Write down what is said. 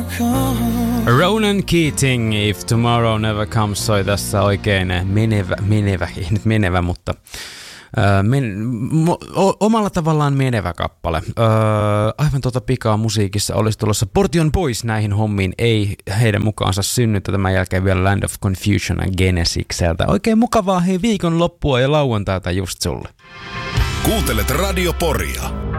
Ronan Keating, If Tomorrow Never Comes, soi tässä oikein menevä, mutta omalla tavallaan menevä kappale. Aivan pikaa musiikissa olisi tulossa Portion Boys näihin hommiin, ei heidän mukaansa synnyttä. Tämän jälkeen vielä Land of Confusion ja Genesikseltä. Oikein mukavaa viikonloppua ja lauantaita just sulle. Kuuntelet Radio Poria.